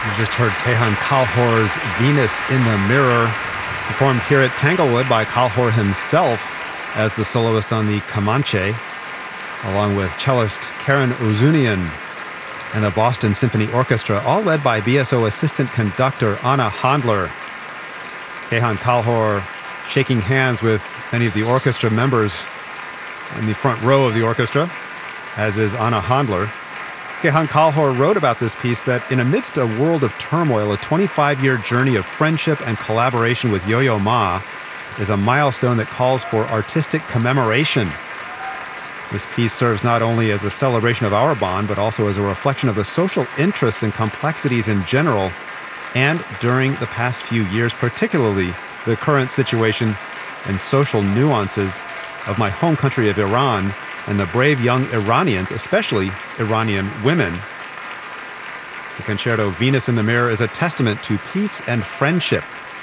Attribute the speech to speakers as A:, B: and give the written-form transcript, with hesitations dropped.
A: You just heard Kehan Kalhor's Venus in the Mirror, performed here at Tanglewood by Kalhor himself as the soloist on the Kamanche, along with cellist Karen Ozunian and the Boston Symphony Orchestra, all led by BSO assistant conductor Anna Handler. Kehan Kalhor shaking hands with many of the orchestra members in the front row of the orchestra, as is Anna Handler. Kehan Kalhor wrote about this piece that in amidst a world of turmoil, a 25-year journey of friendship and collaboration with Yo-Yo Ma is a milestone that calls for artistic commemoration. This piece serves not only as a celebration of our bond, but also as a reflection of the social interests and complexities in general, and during the past few years, particularly the current situation and social nuances of my home country of Iran and the brave young Iranians, especially Iranian women. The concerto Venus in the Mirror is a testament to peace and friendship